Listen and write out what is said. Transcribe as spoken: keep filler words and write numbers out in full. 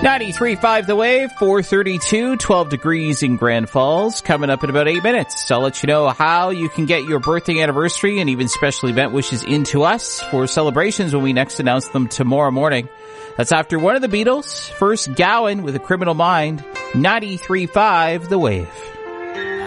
ninety-three point five The Wave, four thirty-two, twelve degrees in Grand Falls. Coming up in about eight minutes. I'll let you know how you can get your birthday, anniversary, and even special event wishes into us for celebrations when we next announce them tomorrow morning. That's after one of the Beatles. First, Gowan with A Criminal Mind. ninety-three point five The Wave.